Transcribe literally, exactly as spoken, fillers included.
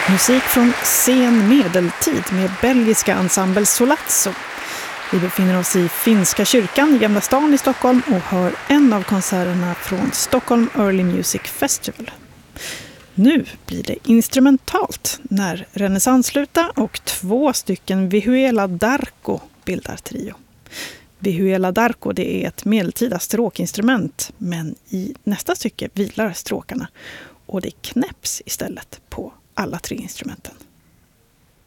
Musik från sen medeltid med belgiska ensemble Solazzo. Vi befinner oss i Finska kyrkan i Gamla stan i Stockholm och hör en av konserterna från Stockholm Early Music Festival. Nu blir det instrumentalt när renässans slutar och två stycken Vihuela d'arco bildar trio. Vihuela d'arco, det är ett medeltida stråkinstrument, men i nästa stycke vilar stråkarna och det knäpps istället på alla tre instrumenten.